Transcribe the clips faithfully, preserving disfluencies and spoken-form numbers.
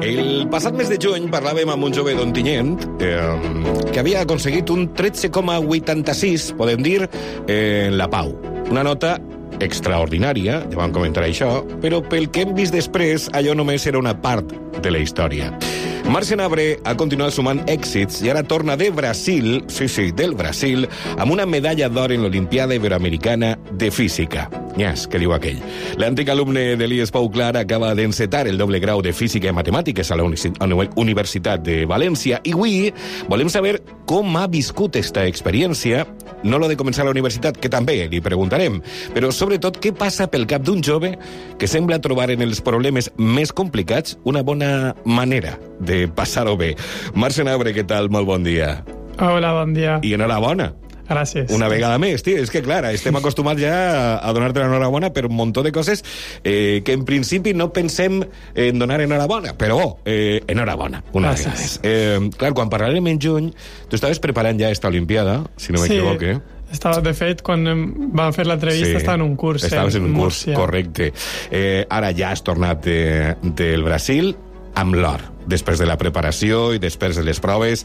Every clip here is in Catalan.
El passat mes de juny parlàvem amb un jove d'Ontinyent eh, que havia aconseguit un tretze coma vuitanta-sis, podem dir, eh, en la Pau. Una nota extraordinària, ja vam comentar això, però pel que hem vist després, allò només era una part de la història. Marc Senabre ha continuat sumant èxits i ara torna de Brasil, sí, sí, del Brasil, amb una medalla d'or en l'Olimpiada Iberoamericana de Física. Nyas, què diu aquell? L'antic alumne de l'I E S Pau Clar acaba d'encetar el doble grau de Física i Matemàtiques a la Universitat de València i avui volem saber com ha viscut esta experiència, no lo de començar a la universitat, que també li preguntarem, però sobretot què passa pel cap d'un jove que sembla trobar en els problemes més complicats una bona manera de passar-ho bé. Marc Senabre, què tal? Molt bon dia. Hola, bon dia. I enhorabona. Gràcies. Una vegada més, tio. És que, clar, estem acostumats ja a donar-te l'enhorabona per un muntó de coses eh, que en principi no pensem en donar enhorabona, però eh, enhorabona, una vegada més. Eh, clar, quan parlarem en juny, tu estaves preparant ja esta Olimpiada, si no m'equivoque. Sí. Estava, de fet, quan vam fer l'entrevista sí, estava en un curs. Estaves en, en un Múrcia. Curs, correcte. Eh, ara ja has tornat de, del Brasil amb l'or, després de la preparació i després de les proves.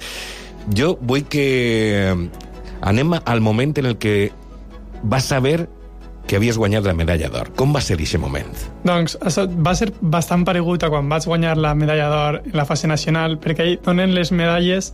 Jo vull que anem al moment en el que vas saber que havies guanyat la medalla d'or. Com va ser aquest moment? Doncs va ser bastant paregut a quan vaig guanyar la medalla d'or en la fase nacional, perquè ahir donen les medalles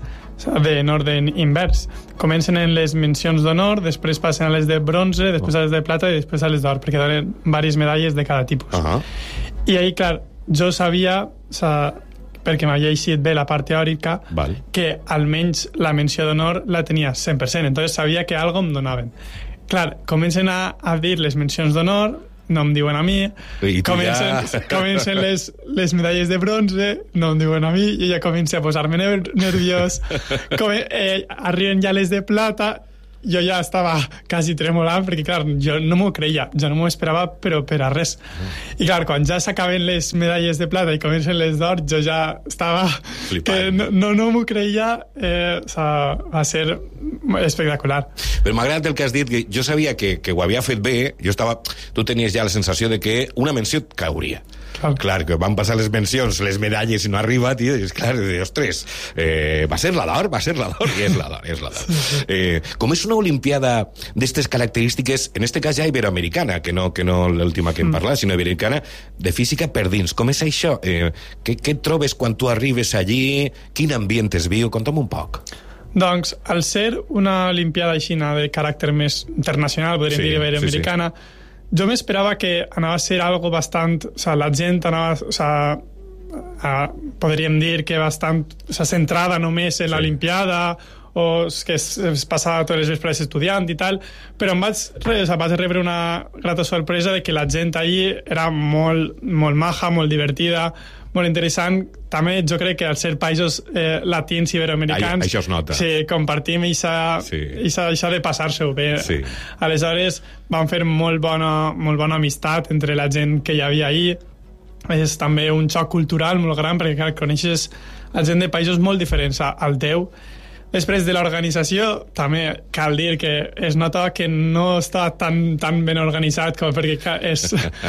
en ordre invers. Comencen en les mencions d'honor, després passen a les de bronze, després a les de plata i després a les d'or, perquè donen diverses medalles de cada tipus. Uh-huh. I ahir, clar, jo sabia, o sigui, perquè m'havia llegit bé la part teòrica, Val. que almenys la menció d'honor la tenia cent per cent, entonces sabia que algo em donaven. Clar, comencen a, a dir les mencions d'honor, no em diuen a mi, comencen, ja... comencen les, les medalles de bronze, no em diuen a mi, i ja començo a posar-me nerviós, Come, eh, arriben ja les de plata, jo ja estava quasi tremolant, perquè, clar, jo no m'ho creia, jo no m'ho esperava, però per a res. I, clar, quan ja s'acaben les medalles de plata i comencen les d'or, jo ja estava... Flipant. Que no, no, no m'ho creia, eh, o sigui, va ser espectacular. Però m'agrada el que has dit, que jo sabia que, que ho havia fet bé, jo estava... Tu tenies ja la sensació de que una menció cauria. Clar, clar que van passar les mencions, les medalles i no arriba, tio, i és clar, ostres, eh, va ser la d'or, va ser la d'or, i és la d'or, és la d'or. Eh, com és una olimpiada d'estes característiques, en este cas ja iberoamericana, que no, que no l'última que hem parlat, sinó iberoamericana, de física per dins, com és això? Eh, què, què et trobes quan tu arribes allí? Quin ambient es viu? Conta'm un poc. Doncs, al ser una olimpiada aixina de caràcter més internacional, podríem sí, dir iberoamericana, sí, sí. Jo m'esperava que anava a ser algo bastant... O sigui, la gent anava... O sigui, a, podríem dir que bastant o sigui, centrada només en sí. l'Olimpiada, o que es, es passava totes les vesprades estudiant i tal, però em vaig, o sigui, vaig rebre una grata sorpresa de que la gent ahir era molt, molt maja, molt divertida, molt interessant. També jo crec que al ser països eh, latins i iberoamericans això es nota. Sí, compartim això sí. de passar-se-ho bé. Sí. Aleshores vam fer molt bona, molt bona amistat entre la gent que hi havia ahir. És també un xoc cultural molt gran perquè clar, coneixes a gent de països molt diferents al teu. Després de l'organització, també cal dir que es nota que no està tan, tan ben organitzat com perquè és,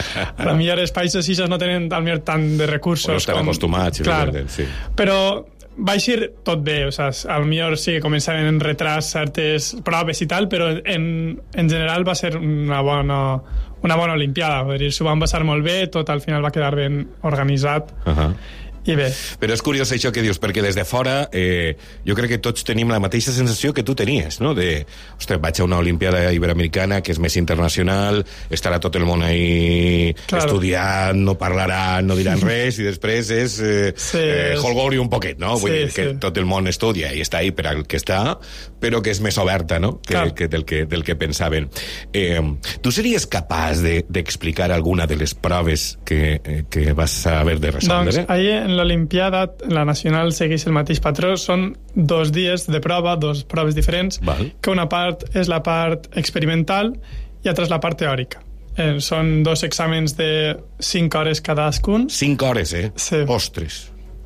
a la millor els països sí no tenen al millor tant de recursos. O no estan com, acostumats. Clar, sí. Però va eixir tot bé, o sigui, al millor sí que començaven en retras certes proves i tal, però en, en general va ser una bona, una bona olimpiada. S'ho van passar molt bé, tot al final va quedar ben organitzat. Uh-huh. I bé. Però és curiós això que dius, perquè des de fora eh, jo crec que tots tenim la mateixa sensació que tu tenies, no? De, ostres, vaig a una olimpiada iberoamericana que és més internacional, estarà tot el món ahí claro. estudiant, no parlaran, no diran res, i després és eh, sí, eh, holgori un poquet, no? Vull sí, dir que sí. tot el món estudia i està ahí per al que està, però que és més oberta, no? Que, claro. que, del, que del que pensaven. Eh, tu series capaç d'explicar de, alguna de les proves que, que vas haver de resoldre? Doncs ahir en l'Olimpiada, la nacional segueix el mateix patró, són dos dies de prova, dos proves diferents, Val. que una part és la part experimental i altra és la part teòrica. Eh, són dos exàmens de cinc hores cadascun. Cinc hores, eh? Sí. Ostres.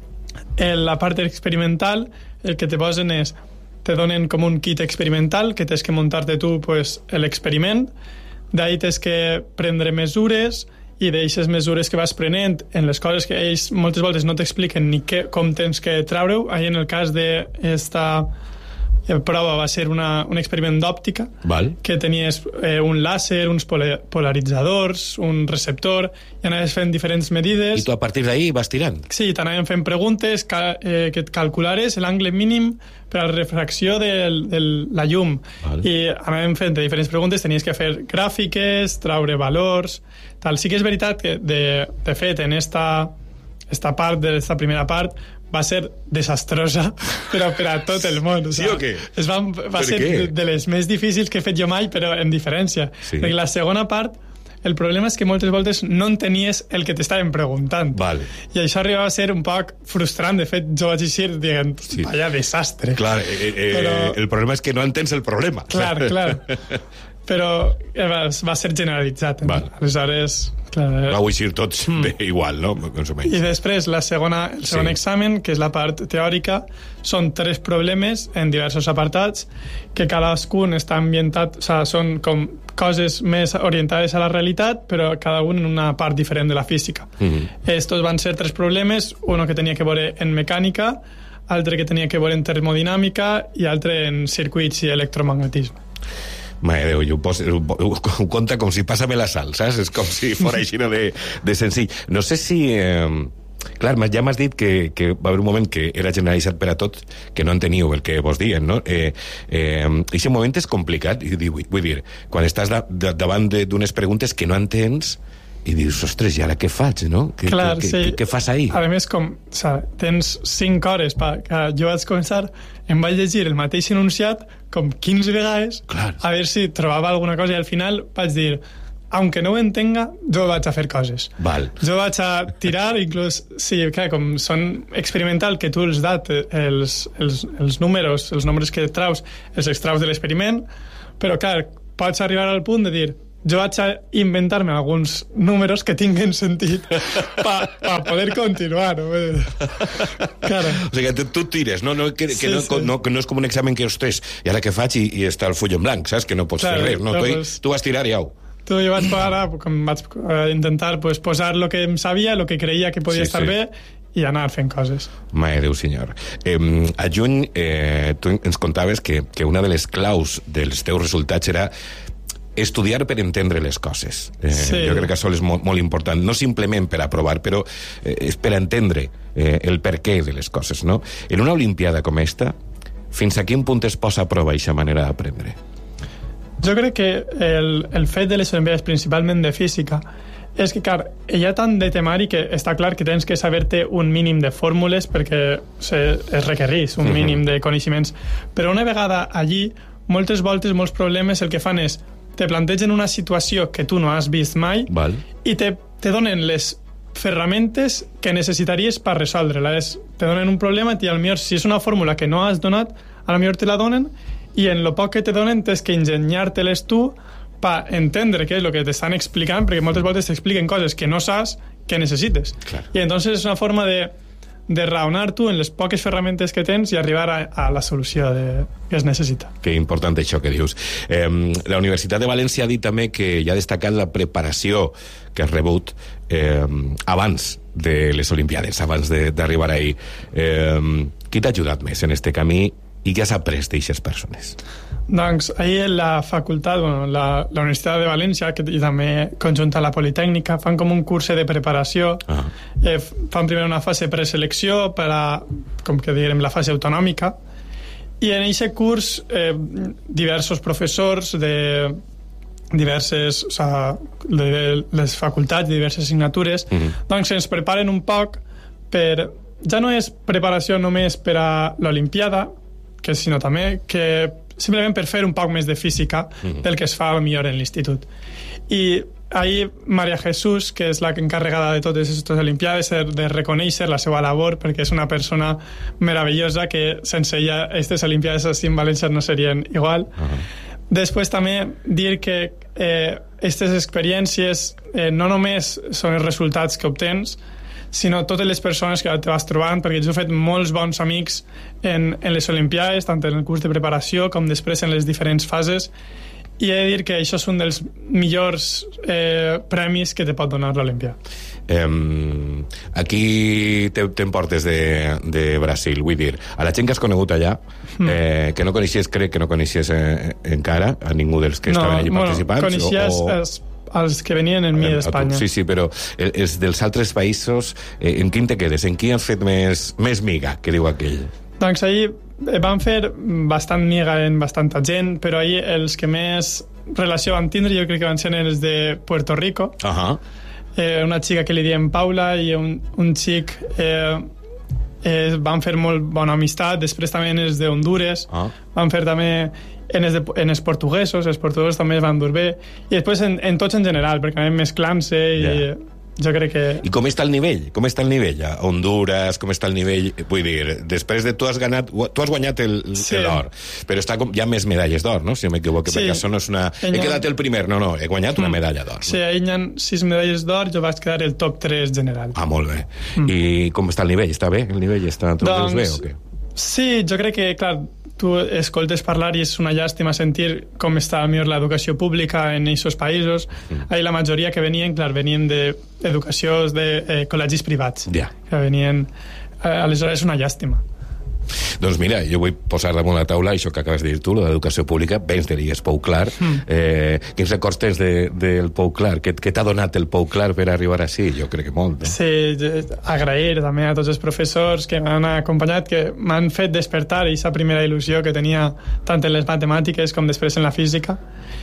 En la part experimental, el que te posen és, te donen com un kit experimental que tens que muntar-te tu pues, l'experiment, d'ahí tens que prendre mesures i d'aixes mesures que vas prenent en les coses que ells moltes voltes no t'expliquen ni que, com tens que treure-ho. Ahí en el cas d'esta prova va ser una, un experiment d'òptica, Val. que tenies eh, un làser, uns polaritzadors, un receptor, i anaves fent diferents medides. I tu a partir d'ahí vas tirant? Sí, t'anaven fent preguntes ca, eh, que et calculares l'angle mínim per a la refracció de, de la llum. Val. I anaven fent diferents preguntes, tenies que fer gràfiques, traure valors, tal. Sí que és veritat que, de, de fet, en esta, esta part, de esta primera part, va ser desastrosa, però per a tot el món. O Sí sea, o què? Es va, va Per ser què? de, de les més difícils que he fet jo mai, però en diferència. Sí. Perquè la segona part, el problema és que moltes voltes no entenies el que t'estaven preguntant. Vale. I això arribava a ser un poc frustrant. De fet, jo vaig eixir dient, Sí. vaya desastre. Clar, eh, eh, Però- el problema és que no entens el problema. Clar, clar. Però eh, va, va ser generalitzat. Val. Aleshores, clar, eh, Vau eixir tots mm. bé igual, no? Més o menys. I després, la segona, el segon Sí. examen, que és la part teòrica, són tres problemes en diversos apartats, que cadascun està ambientat, o sigui, són com coses més orientades a la realitat, però cada un en una part diferent de la física. Mhm. Estos van ser tres problemes, uno que tenia que veure en mecànica, altre que tenia que veure en termodinàmica i altre en circuits i electromagnetisme. Mare Déu, jo ho, poso, ho, ho, ho compta com si passa-me la sal, saps? És com si fos així de, de senzill. No sé si... Eh, clar, ja m'has dit que, que va haver un moment que era generalitzat per a tots, que no enteníeu el que vos diuen, no? Eh, eh, aquest moment és complicat, i vull, vull dir, quan estàs da, da, davant d'unes preguntes que no entens, i dius, ostres, i ara què faig, no? Què, Clar, què, sí. què, què fas ahir? A més, com o sigui, tens cinc hores, pa, que jo vaig començar, em vaig llegir el mateix enunciat com quinze vegades, Clar. a veure si trobava alguna cosa, i al final vaig dir, aunque no ho entenga, jo vaig a fer coses. Val. Jo vaig a tirar, inclús, sí, clar, com són experimental, que tu els dat els, els, els números, els nombres que traus, els extraus de l'experiment, però, clar, pots arribar al punt de dir, jo vaig a inventar-me alguns números que tinguen sentit per pa poder continuar. No? Claro. O sigui, tu, tu tires, no? no que, que, Sí, no, sí. no, que no és com un examen que, ostres, i ara què faig? I, i està el full en blanc, saps? Que no pots Clar, fer res. No? clar, Tu, pues- tu vas tirar i au. Tu, jo vaig, parar, com vaig eh, intentar pues, posar el que em sabia, el que creia que podia Sí, estar sí. bé, i anar fent coses. Mare Déu, senyor. Eh, a juny eh, tu ens contaves que, que una de les claus dels teus resultats era estudiar per entendre les coses. Eh, Sí. Jo crec que això és molt, molt important, no simplement per aprovar, però eh, és per entendre eh, el perquè de les coses, no? En una olimpiada com esta, fins a quin punt es posa a prova aquesta manera d'aprendre? Jo crec que el, el fet de les Olimpiades, principalment de física, és que, clar, hi ha tant de temari que està clar que tens que saber-te un mínim de fórmules perquè se, es requereix un mínim de coneixements. Però una vegada allí, moltes voltes, molts problemes, el que fan és te plantegen una situació que tu no has vist mai Val. i te, te donen les ferramentes que necessitaries per resoldre-la. És, te donen un problema i potser si és una fórmula que no has donat, potser te la donen i en lo poc que te donen tens que enginyar-te-les tu per entendre què és el que t'estan explicant, perquè moltes voltes t'expliquen coses que no saps que necessites. Clar. I entonces és una forma de, de raonar tu en les poques ferramentes que tens i arribar a, a la solució de, que es necessita. Que important això que dius. Eh, la Universitat de València ha dit també que ja ha destacat la preparació que has rebut eh, abans de les Olimpiades, abans d'arribar ahí. Eh, qui t'ha ajudat més en este camí i què has après d'aixes persones? Doncs ahir en la facultat, bueno, la, la Universitat de València, que, i també conjunta la Politécnica, fan com un curs de preparació. Ah. Eh, fan primer una fase preselecció per a, com que diguem, la fase autonòmica, i en aquest curs eh, diversos professors de diverses, o sigui, de les facultats, de diverses assignatures, Mhm. doncs ens preparen un poc per... Ja no és preparació només per a l'Olimpiada, que sinó també que simplement per fer un poc més de física Mhm. del que es fa millor en l'institut. I ahir Maria Jesús, que és la encarregada de totes aquestes Olimpiades, de reconèixer la seva labor, perquè és una persona meravellosa que sense ella aquestes Olimpiades així en València no serien igual. Ah. Després també dir que eh, aquestes experiències eh, no només són els resultats que obtens, sinó totes les persones que te vas trobant, perquè jo he fet molts bons amics en, en les Olimpiades, tant en el curs de preparació com després en les diferents fases, i he de dir que això és un dels millors eh, premis que te pot donar l'Olimpia. Um, aquí t'emportes de, de Brasil, vull dir, a la gent que has conegut allà, mm. eh, que no coneixies, crec que no coneixies eh, encara a ningú dels que no, estaven allà bueno, participants. Coneixies o, o... Els, els que venien en mi d'Espanya. Sí, sí, però els dels altres països, eh, en quin te quedes? En qui has fet més, més miga, que diu aquell? Doncs ahir van fer bastant miga en bastanta gent, però ahir els que més relació van tindre jo crec que van ser els de Puerto Rico. Uh-huh. eh, una xica que li diem Paula i un, un xic eh, eh, van fer molt bona amistat. Després també els de Honduras uh-huh. van fer també en els, de, en els portuguesos, els portuguesos també es van dur bé, i després en, en tots en general, perquè anem mesclant-se i yeah. jo crec que... I com està el nivell? Com està el nivell a Honduras? Com està el nivell? Vull dir, després de tu has ganat, tu has guanyat el, sí. l'or, però està com, hi ha més medalles d'or, no? Si no m'equivoco, sí. perquè això no és una... He quedat el primer, no, no, he guanyat una medalla d'or. No? Sí, ahir hi ha sis medalles d'or, jo vaig quedar el top tres general. Ah, molt bé. Mm. I com està el nivell? Està bé? El nivell està... Tu doncs, bé o què? Sí, jo crec que, clar, tu escoltes parlar i és una llàstima sentir com està millor l'educació pública en aquests països. Mm. Ahí la majoria que venien, clar, venien d'educació de eh, col·legis privats. Yeah. Que venien... Eh, aleshores és una llàstima. Doncs mira, jo vull posar damunt la taula això que acabes de dir tu, l'educació pública, vens de l'I E S Pou Clar. Mm. Eh, quins records tens de, del Pou Clar? Què, què t'ha donat el Pou Clar per arribar així? Jo crec que molt. Eh? Sí, agrair també a tots els professors que m'han acompanyat, que m'han fet despertar aquesta primera il·lusió que tenia tant en les matemàtiques com després en la física.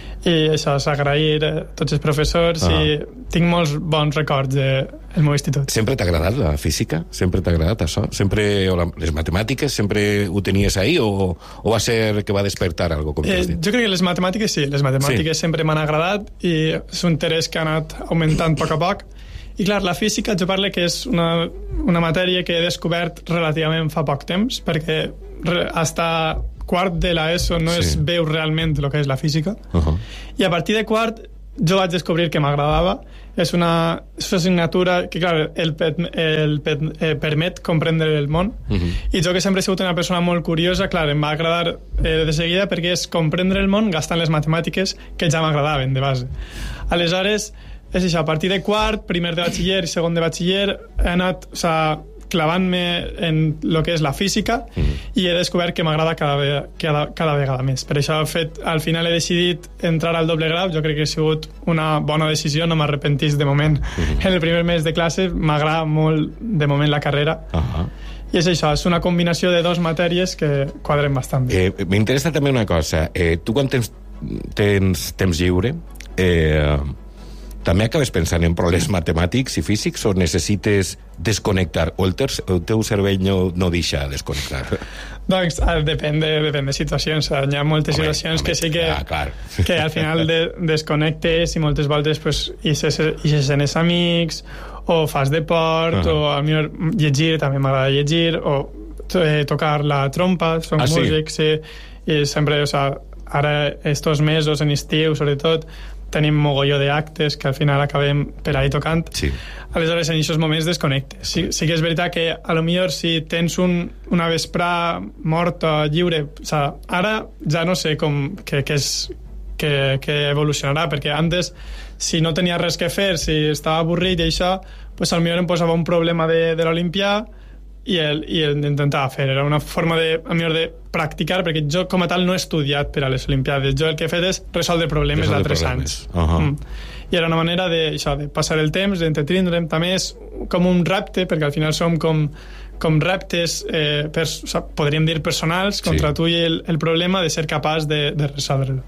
I això és agrair a tots els professors ah. i tinc molts bons records del meu institut. Sempre t'ha agradat la física? Sempre t'ha agradat això? Sempre, o la, les matemàtiques sempre ho tenies ahí o, o va ser que va despertar algo? Com eh, jo crec que les matemàtiques sí, les matemàtiques sí. sempre m'han agradat i és un interès que ha anat augmentant a poc a poc. I clar, la física jo parlo que és una, una matèria que he descobert relativament fa poc temps, perquè hasta quart de l'ESO no sí. es veu realment el que és la física. Uh-huh. I a partir de quart jo vaig descobrir que m'agradava. És una, és una assignatura que, clar, el, el, el eh, permet comprendre el món. Uh-huh. I jo, que sempre he sigut una persona molt curiosa, clar, em va agradar eh, de seguida perquè és comprendre el món gastant les matemàtiques que ja m'agradaven de base. Aleshores, és això, a partir de quart, primer de batxiller i segon de batxiller, he anat, o sigui, clavant-me en el que és la física mm. i he descobert que m'agrada cada, cada, cada vegada més. Per això fet, al final he decidit entrar al doble grau. Jo crec que ha sigut una bona decisió, no m'arrepentís de moment. Mm. En el primer mes de classe m'agrada molt de moment la carrera. Uh-huh. I és això, és una combinació de dues matèries que quadren bastant bé. Eh, M'interessa també una cosa. Eh, tu quan tens, tens temps lliure... Eh, també acabes pensant en problemes matemàtics i físics o necessites desconnectar o el, ter el teu cervell no, no deixa desconnectar? Doncs depèn de, depèn de situacions. Hi ha moltes home, situacions home, que sí que, ah, que al final de, desconnectes i moltes voltes pues, ixes en els amics o fas deport uh-huh. o a mi llegir, també m'agrada llegir o eh, tocar la trompa, som ah, músics sí? i sempre, o sea, ara estos mesos en estiu sobretot tenim mogolló d'actes que al final acabem per ahí tocant. Sí. Aleshores, en aquests moments desconnectes. Sí, sí que és veritat que a lo millor si tens un, una vesprà morta, lliure, o sea, ara ja no sé com que, que, és, que, que evolucionarà, perquè antes, si no tenia res que fer, si estava avorrit i això, pues a lo millor em posava un problema de, de l'Olimpia i el, i el intentava fer. Era una forma de, a millor de practicar, perquè jo com a tal no he estudiat per a les Olimpiades. Jo el que he fet és resoldre problemes d'altres anys. Uh-huh. mm. I era una manera de, això, de passar el temps, d'entretindre'm. També és com un repte, perquè al final som com, com reptes, eh, per, o sigui, podríem dir personals, contra sí. tu i el, el problema de ser capaç de, de resoldre-lo.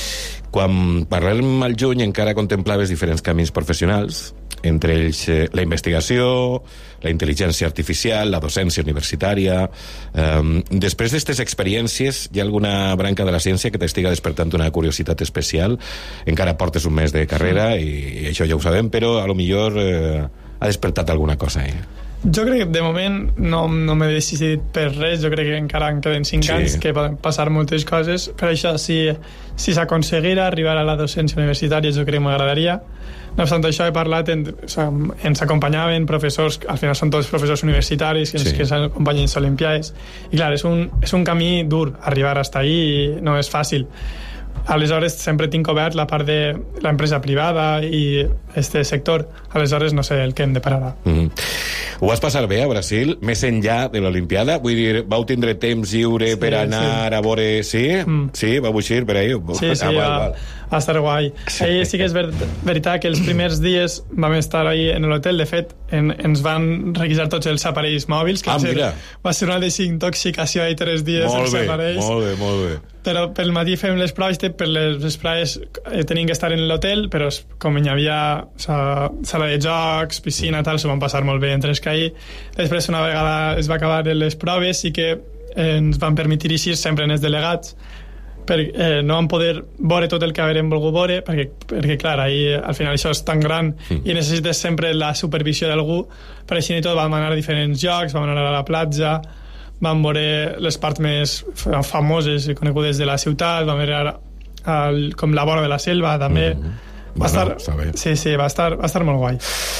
Quan parlàvem al juny encara contemplaves diferents camins professionals, entre ells eh, la investigació, la intel·ligència artificial, la docència universitària. Um, després d'aquestes experiències, hi ha alguna branca de la ciència que t'estiga despertant una curiositat especial? Encara portes un mes de carrera i, i això ja ho sabem, però a lo millor eh, ha despertat alguna cosa, eh? Jo crec que de moment no, no m'he decidit per res. Jo crec que encara en queden cinc sí. anys, que poden passar moltes coses. Per això, si, si s'aconseguira arribar a la docència universitària, jo crec que m'agradaria. No obstant això, he parlat, en, o sigui, ens acompanyaven professors, al final són tots professors universitaris que, sí. que ens acompanyen a les Olimpiades. I clar, és un, és un camí dur arribar fins ahí i no és fàcil. aleshores sempre tinc obert la part de l'empresa privada i este sector, aleshores no sé el que hem de parar. Mm. Ho vas passar bé a Brasil, més enllà de l'Olimpiada? Vull dir, vau tindre temps lliure sí, per anar sí. a veure... Sí? Mm. Sí? Vau eixir per ahí? Sí, sí, ah, val, va, val. va estar guai. Sí. Ahí sí que és ver veritat que els primers dies vam estar ahí en l'hotel, de fet, en, ens van requisar tots els aparells mòbils, que ah, va, ser, va ser una desintoxicació ahí tres dies molt els bé, aparells. Molt bé, molt bé. Però pel matí fem les proves, per les proves eh, tenim que estar en l'hotel, però com hi havia o sigui, sala de jocs, piscina, tal, s'ho van passar molt bé entre els que ahir. Després, una vegada es va acabar les proves, sí que eh, ens van permetre eixir sempre en els delegats, perquè eh, no vam poder veure tot el que haurem volgut veure, perquè, perquè clar, ahir, al final això és tan gran mm. i necessites sempre la supervisió d'algú. Per així i tot vam anar a diferents llocs, vam anar a la platja, vam veure les parts més famoses i conegudes de la ciutat, vam veure el, com la vora de la selva també. Mm-hmm. Va bueno, estar, sí, sí, va estar, va estar molt guai.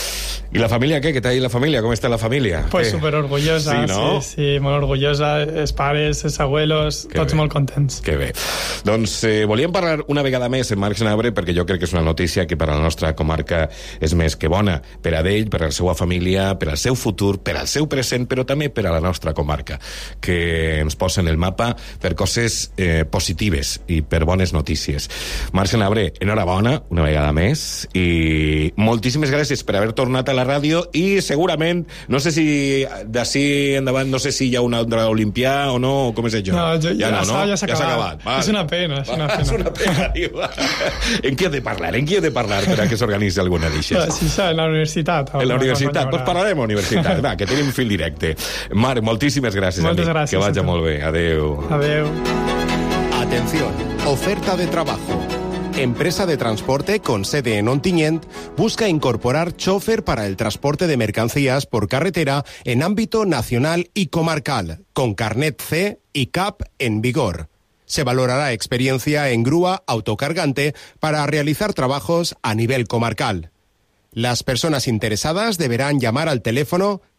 I la família, què? Què tal la família? Com està la família? Pues eh? super orgullosa, sí, no? sí, sí, molt orgullosa, els pares, els abuelos, que tots bé. Molt contents. Que bé. Doncs eh, volíem parlar una vegada més en Marc Senabre, perquè jo crec que és una notícia que per a la nostra comarca és més que bona, per a ell, per a la seva família, per al seu futur, per al seu present, però també per a la nostra comarca, que ens posa en el mapa per coses eh, positives i per bones notícies. Marc Senabre, enhorabona, una vegada més, i moltíssimes gràcies per haver tornat a la ràdio i segurament, no sé si d'ací endavant, no sé si hi ha una altra Olimpià o no, o com és això? No, ja, ja, no, no? ja s'ha acabat. acabat. Vale. És una pena, és una pena. És una pena, diu. En què he de parlar? En què he de parlar per a que s'organitzi alguna d'eixes? Sí, sí, en la universitat. En la universitat? Doncs pues parlarem a la universitat. Va, que tenim fil directe. Marc, moltíssimes gràcies. Moltes gràcies. Que vagi molt bé. Adéu. Adéu. Atención, oferta de trabajo. Empresa de transporte con sede en Ontinyent busca incorporar chofer para el transporte de mercancías por carretera en ámbito nacional y comarcal, con carnet C y C A P en vigor. Se valorará experiencia en grúa autocargante para realizar trabajos a nivel comarcal. Las personas interesadas deberán llamar al teléfono